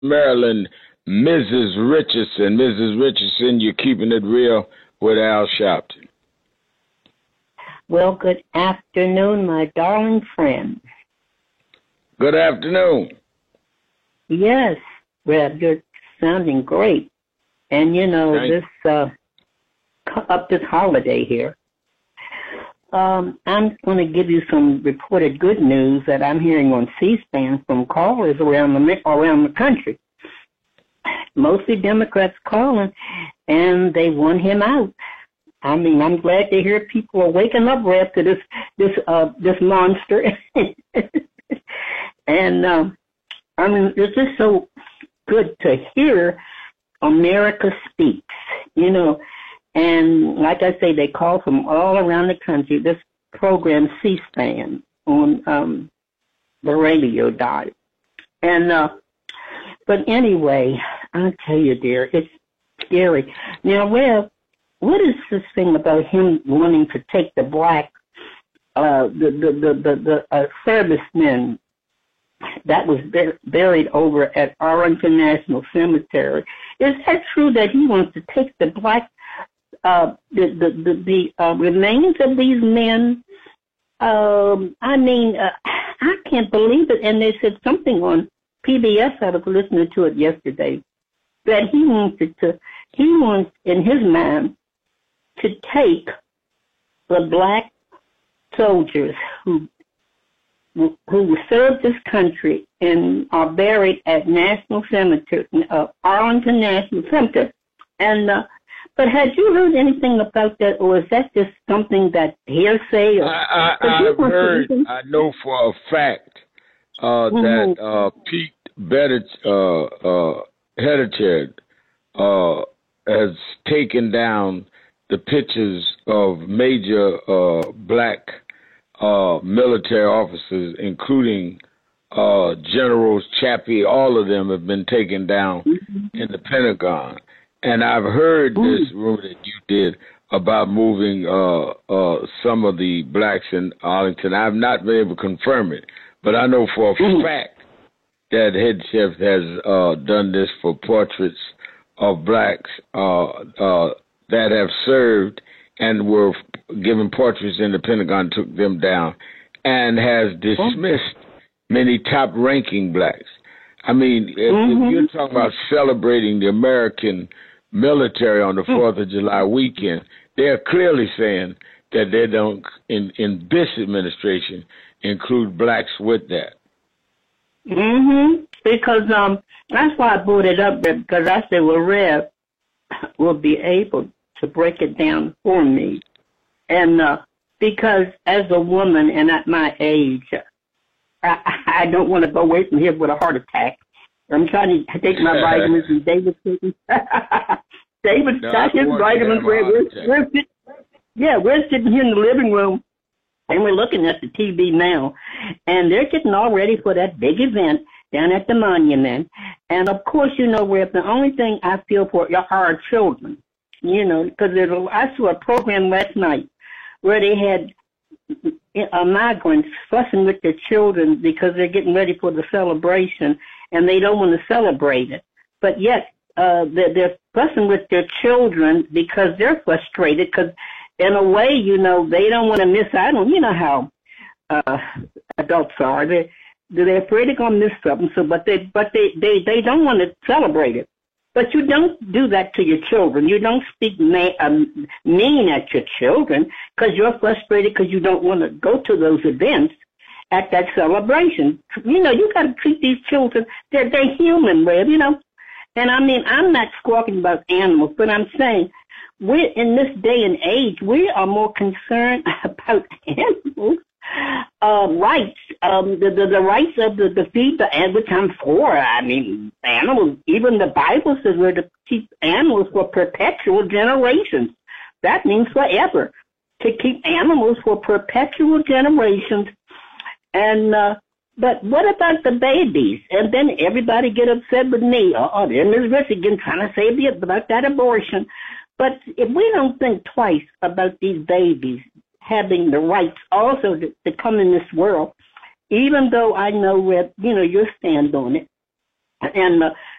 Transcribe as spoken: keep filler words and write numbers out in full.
Maryland, Missus Richardson. Missus Richardson, you're keeping it real with Al Sharpton. Well, good afternoon, my darling friend. Good afternoon. Yes, Reb, you're sounding great. And, you know, Thank this uh, up this holiday here, um, I'm going to give you some reported good news that I'm hearing on C-SPAN from callers around the around the country. Mostly Democrats calling, and they want him out. I mean, I'm glad to hear people are waking up, Reb, to this this uh, this monster. And um, I mean, it's just so good to hear America speaks, you know. And like I say, they call from all around the country. This program, C-SPAN, on um, the radio died. And, uh, but anyway, I'll tell you, dear, it's scary. Now, Rev, what is this thing about him wanting to take the black, uh, the, the, the, the, the uh, servicemen that was bur- buried over at Arlington National Cemetery? Is that true that he wants to take the black Uh, the the the, the uh, remains of these men? Um, I mean, uh, I can't believe it. And they said something on P B S. I was listening to it yesterday that he wanted to. He wants, in his mind, to take the black soldiers who who served this country and are buried at National Cemetery, uh, Arlington National Cemetery, and. Uh, But had you heard anything about that, or is that just something that hearsay? Or, I, I, I've heard, I know for a fact uh, mm-hmm. that uh, Pete Buttigieg, uh, uh, Buttigieg uh, has taken down the pictures of major uh, black uh, military officers, including uh, Generals Chappie. All of them have been taken down mm-hmm. in the Pentagon. And I've heard Ooh. this rumor that you did about moving uh, uh, some of the blacks in Arlington. I've not been able to confirm it, but I know for a Ooh. fact that Head Chef has uh, done this for portraits of blacks uh, uh, that have served and were given portraits in the Pentagon, took them down, and has dismissed many top-ranking blacks. I mean, if, mm-hmm. if you're talking about celebrating the American military on the fourth of July weekend, they're clearly saying that they don't, in, in this administration, include blacks with that. Mm-hmm. Because um, that's why I brought it up, because I said, well, Rev will be able to break it down for me. And uh, because as a woman and at my age, I, I don't want to go away from here with a heart attack. I'm trying to take my vitamins, and David's taking David's no, got his vitamins. We're, we're, we're sitting, yeah, we're sitting here in the living room, and we're looking at the T V now, and they're getting all ready for that big event down at the monument. And of course, you know, where the only thing I feel for are our children, you know, because I saw a program last night where they had uh, migrants fussing with their children because they're getting ready for the celebration, and they don't want to celebrate it. But yet uh, they're, they're fussing with their children because they're frustrated because, in a way, you know, they don't want to miss out on, you know how uh, adults are. They, they're afraid they're going to miss something, so, but, they, but they, they, they don't want to celebrate it. But you don't do that to your children. You don't speak ma- um, mean at your children because you're frustrated because you don't want to go to those events at that celebration. You know, you got to treat these children, they're, they're human, Red, you know. And I mean, I'm not squawking about animals, but I'm saying we're in this day and age, we are more concerned about animals' uh, rights, um, the, the, the rights of the, the people, and which I'm for. I mean, animals, even the Bible says we're to keep animals for perpetual generations. That means forever. To keep animals for perpetual generations. And, uh, but what about the babies? And then everybody get upset with me. Oh, there's Miz Rich again trying to say about that abortion. But if we don't think twice about these babies having the rights also to, to come in this world, even though I know where, you know, your stand on it, And uh,